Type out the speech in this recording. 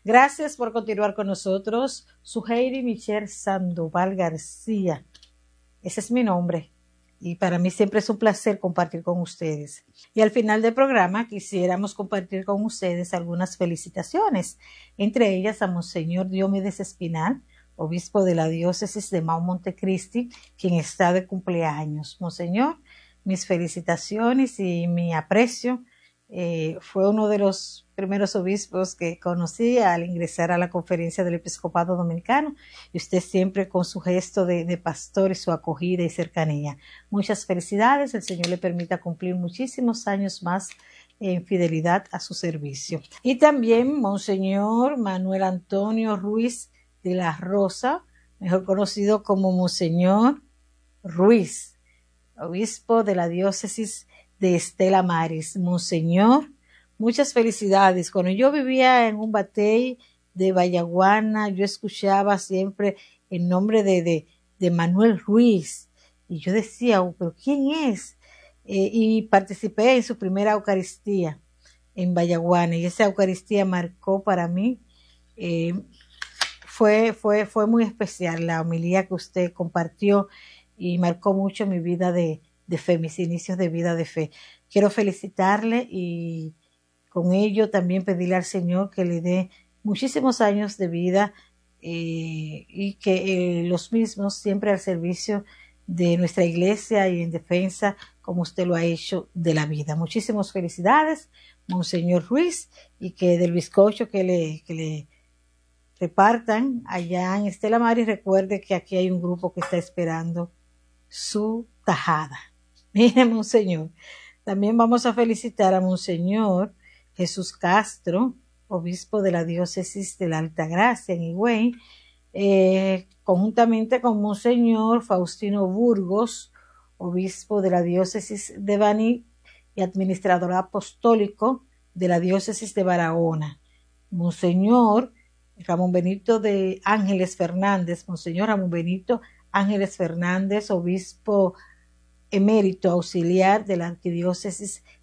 Gracias por continuar con nosotros. Suheiri Michelle Sandoval García. Ese es mi nombre. Y para mí siempre es un placer compartir con ustedes. Y al final del programa quisiéramos compartir con ustedes algunas felicitaciones, entre ellas a Monseñor Diomedes Espinal, obispo de la diócesis de Mao Montecristi, quien está de cumpleaños. Monseñor, mis felicitaciones y mi aprecio. Fue uno de los primeros obispos que conocí al ingresar a la conferencia del episcopado dominicano, y usted siempre con su gesto de pastor y su acogida y cercanía. Muchas felicidades, el Señor le permita cumplir muchísimos años más en fidelidad a su servicio. Y también Monseñor Manuel Antonio Ruiz de la Rosa, mejor conocido como Monseñor Ruiz, obispo de la diócesis de Estela Maris. Monseñor, muchas felicidades. Cuando yo vivía en un batey de Vallaguana, yo escuchaba siempre el nombre de Manuel Ruiz, y yo decía, ¿pero quién es? Y participé en su primera Eucaristía en Vallaguana, y esa Eucaristía marcó para mí, fue muy especial la homilía que usted compartió, y marcó mucho mi vida de fe, mis inicios de vida de fe. Quiero felicitarle y con ello también pedirle al Señor que le dé muchísimos años de vida, y que los mismos siempre al servicio de nuestra iglesia y en defensa, como usted lo ha hecho, de la vida. Muchísimas felicidades, Monseñor Ruiz, y que del bizcocho que le repartan allá en Estela Maris, recuerde que aquí hay un grupo que está esperando su tajada. Mire, Monseñor, también vamos a felicitar a Monseñor Jesús Castro, obispo de la diócesis de la Altagracia en Higüey, conjuntamente con Monseñor Faustino Burgos, obispo de la diócesis de Baní y administrador apostólico de la diócesis de Barahona. Monseñor Ramón Benito de Ángeles Fernández, Monseñor Ramón Benito Ángeles Fernández, obispo emérito auxiliar de la arquidiócesis